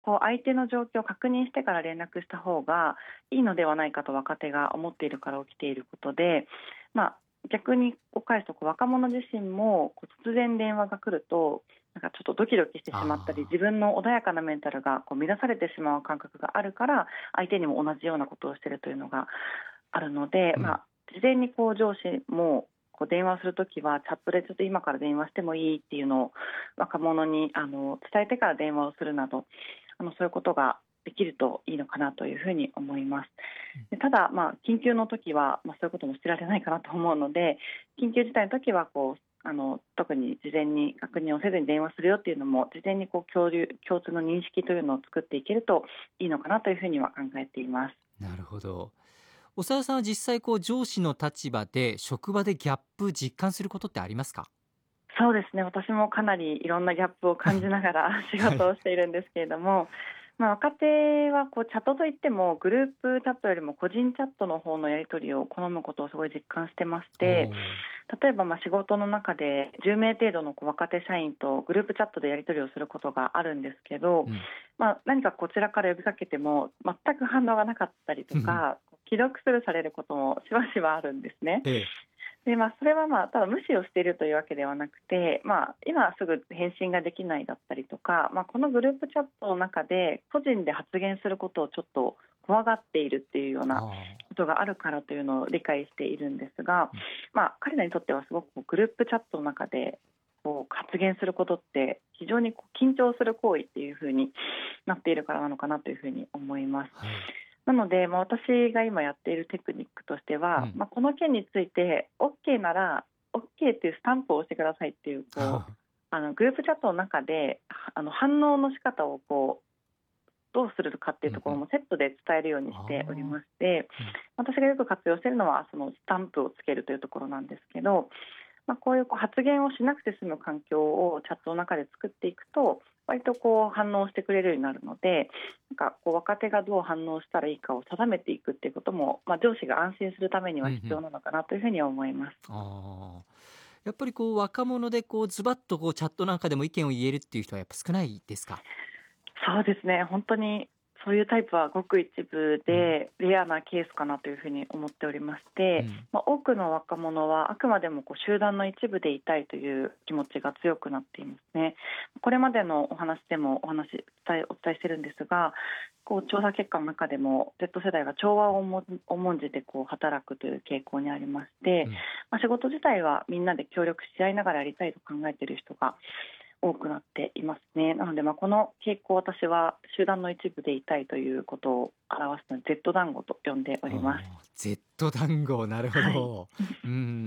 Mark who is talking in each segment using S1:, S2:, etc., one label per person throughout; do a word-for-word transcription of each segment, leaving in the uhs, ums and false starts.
S1: こう相手の状況を確認してから連絡した方がいいのではないかと若手が思っているから起きていることで、まあ、逆にお返すとこう若者自身もこう突然電話が来るとなんかちょっとドキドキしてしまったり、
S2: あ
S1: 自分の穏やかなメンタルがこう乱されてしまう感覚があるから相手にも同じようなことをしているというのがあるので、
S2: ー、うん、
S1: まあ、事前にこう上司もこう電話するときはチャットでちょっと今から電話してもいいっていうのを若者にあの伝えてから電話をするなど、あのそういうことができるといいのかなというふうに思います。でただ、まあ、緊急の時は、まあ、そういうことも知られないかなと思うので、緊急事態の時はこうあの特に事前に確認をせずに電話するよっていうのも事前にこう共有共通の認識というのを作っていけるといいのかなというふうには考えています。
S2: なるほど。おさよさんは実際こう上司の立場で職場でギャップ実感することってありますか？
S1: そうですね、私もかなりいろんなギャップを感じながら仕
S2: はい。
S1: 事をしているんですけれども、まあ、若手はこうチャットといってもグループチャットよりも個人チャットの方のやり取りを好むことをすごい実感してまし
S2: お
S1: て、
S2: ー、
S1: 例えばまあ仕事の中でじゅうめい程度のこう若手社員とグループチャットでやり取りをすることがあるんですけど、
S2: うん、
S1: まあ、何かこちらから呼びかけても全く反応がなかったりとか、既読スルーされることもしばしばあるんですね。
S2: ええ、
S1: でまあ、それは、まあ、ただ無視をしているというわけではなくて、まあ、今すぐ返信ができないだったりとか、まあ、このグループチャットの中で個人で発言することをちょっと怖がっているっていうような
S2: あ
S1: ことがあるからというのを理解しているんですが、
S2: ー、うん、
S1: まあ、彼らにとってはすごくグループチャットの中でこう発言することって非常にこう緊張する行為っていうふうになっているからなのかなというふうに思います。
S2: はい、
S1: なので、まあ、私が今やっているテクニックとしては、
S2: うん、
S1: まあ、この件について OK なら OK っていうスタンプを押してくださいっていう、こうあのグループチャットの中ではあの反応の仕方をこうどうするかっていうところ
S2: うんうん、
S1: もセットで伝えるようにしており
S2: あ
S1: まして、
S2: ー、うん、
S1: 私がよく活用しているのはそのスタンプをつけるというところなんですけど、まあ、こういうこう発言をしなくて済む環境をチャットの中で作っていくと割とこう反応してくれるようになるので、なんかこう若手がどう反応したらいいかを定めていくっていうことも、まあ、上司が安心するためには必要
S2: うんうん、
S1: なのかなというふうには思います。
S2: あー、やっぱりこう若者でこうズバッとこうチャットなんかでも意見を言えるっていう人はやっぱ少ないですか？
S1: そうですね、本当にそういうタイプはごく一部
S2: うん、
S1: でレアなケースかなというふうに思っておりまして、
S2: うん、
S1: まあ、多くの若者はあくまでもこう集団の一部でいたいという気持ちが強くなっていますね。これまでのお話でもお話伝えお伝えしてるんですが、こう調査結果の中でも Z 世代が調和を重ん重んじてこう働くという傾向にありまして、
S2: うん、
S1: まあ、仕事自体はみんなで協力し合いながらやりたいと考えている人が多くなっていますね。なので、まあ、この傾向、私は集団の一部でいたいということを表すので Z 団子と呼んでおります。
S2: あー、 Z 団子、なるほ
S1: はい。
S2: ど。うん、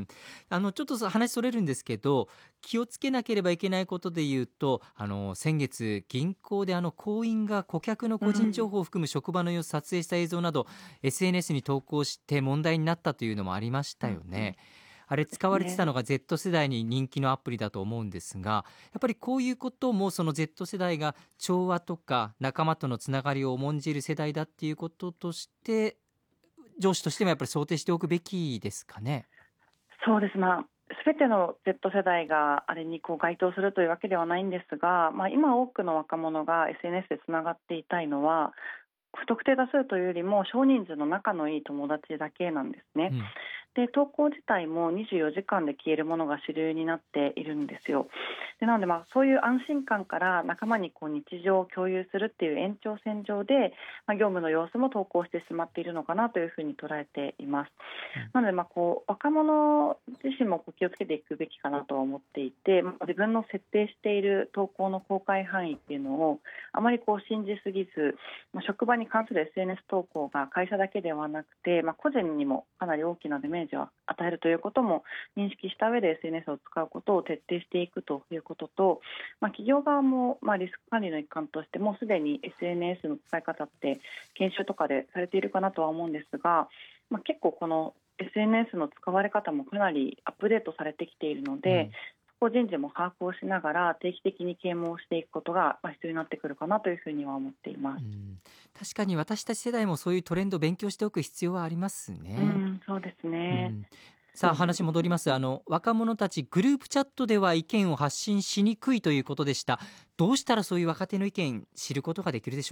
S2: あのちょっとさ話それるんですけど、気をつけなければいけないことで言うと、あの先月銀行であの行員が顧客の個人情
S1: うん、
S2: 報を含む職場の様子撮影した映像など エスエヌエス に投稿して問題になったというのもありましたよ
S1: うん、
S2: ね。あれ
S1: そうですね。
S2: 使われてたのが Z 世代に人気のアプリだと思うんですが、やっぱりこういうこともその Z 世代が調和とか仲間とのつながりを重んじる世代だっていうこととして上司としてもやっぱり想定しておくべきですかね。
S1: そうです、まあ、全ての Z 世代があれにこう該当するというわけではないんですが、まあ、今多くの若者が エスエヌエス でつながっていたいのは不特定多数というよりも少人数の仲のいい友達だけなんですね。
S2: うん、
S1: で投稿自体もにじゅうよじかんで消えるものが主流になっているんですよ。でなので、まあ、そういう安心感から仲間にこう日常を共有するっていう延長線上で、まあ、業務の様子も投稿してしまっているのかなというふうに捉えています。
S2: うん、
S1: なので、まあ、こう若者自身もこう気をつけていくべきかなとは思っていて、まあ、自分の設定している投稿の公開範囲っていうのをあまりこう信じすぎず、まあ、職場に関する エスエヌエス 投稿が会社だけではなくて、まあ、個人にもかなり大きなダメージを与えるということも認識した上で エスエヌエス を使うことを徹底していくということと、まあ、企業側もまあリスク管理の一環としてもうすでに エスエヌエス の使い方って研修とかでされているかなとは思うんですが、まあ、結構この エスエヌエス の使われ方もかなりアップデートされてきているので、
S2: うん、
S1: そこを人事も把握をしながら定期的に啓蒙していくことがまあ必要になってくるかなというふうには思っています。
S2: うん、確かに私たち世代もそういうトレンドを勉強しておく必要はありますね。
S1: うん、そうですね。
S2: うん、さあ話戻ります。あの若者たちグループチャットでは意見を発信しにくいということでした。どうしたらそういう若手の意見知ることができるでしょうか？